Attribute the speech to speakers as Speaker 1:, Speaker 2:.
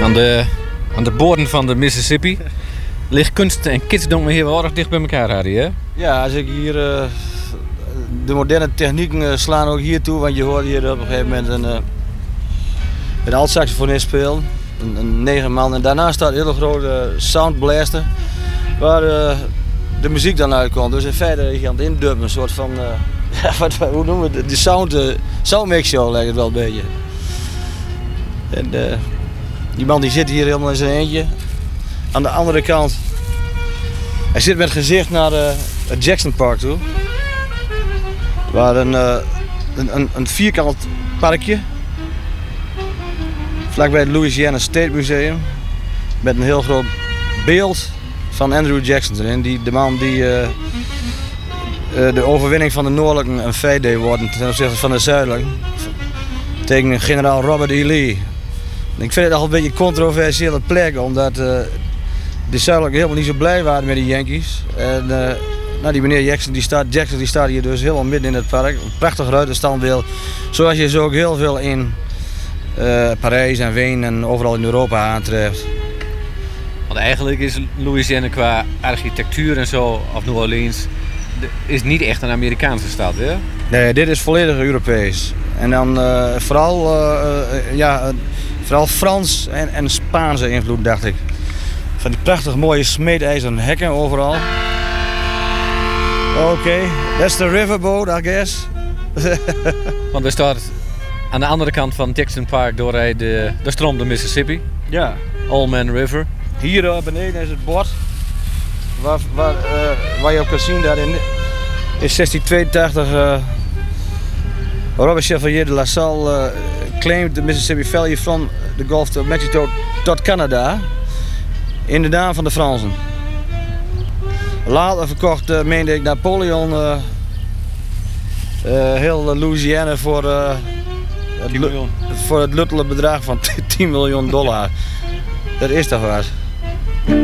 Speaker 1: Aan de bodem van de Mississippi ligt kunst en kidsdom hier wel erg dicht bij elkaar, Harry, hè?
Speaker 2: Ja, als ik hier... de moderne technieken slaan ook hier toe, want je hoort hier op een gegeven moment een alt-saxofonist spelen. Een 9 man. En daarnaast staat een hele grote soundblaster waar de muziek dan uitkomt. Dus in feite je aan het indubben, een soort van... hoe noemen we het? De soundmix show lijkt het wel een beetje. En die man die zit hier helemaal in zijn eentje. Aan de andere kant, hij zit met gezicht naar het Jackson Park toe. Waar een vierkant parkje, vlakbij het Louisiana State Museum, met een heel groot beeld van Andrew Jackson erin. De man die de overwinning van de noordelijke een feit deed worden ten opzichte van de zuidelijke. Tegen generaal Robert E. Lee. Ik vind het al een beetje een controversiële plek, omdat de zuidelijke helemaal niet zo blij waren met die Yankees. En, die meneer Jackson die staat hier dus helemaal midden in het park. Een prachtig ruitenstandbeeld. Zoals je zo ook heel veel in Parijs en Wenen en overal in Europa aantreft.
Speaker 1: Want eigenlijk is Louisiana qua architectuur en zo, of New Orleans, is niet echt een Amerikaanse stad, hè?
Speaker 2: Nee, dit is volledig Europees. En dan vooral Frans en Spaanse invloed, dacht ik. Van die prachtig mooie smeedijzeren hekken overal. Oké, that's the riverboat, I guess.
Speaker 1: Want er staat aan de andere kant van Jackson Park doorrijdt de stroom de Mississippi.
Speaker 2: Ja.
Speaker 1: Old Man River.
Speaker 2: Hier beneden is het bord waar je op kan zien dat in 1682 Robert Chevalier de La Salle claimed the Mississippi Valley from the Gulf of Mexico tot Canada in de naam van de Fransen. Later verkocht, meende ik, Napoleon heel Louisiana voor het luttele bedrag van $10 miljoen. Dat is toch wat?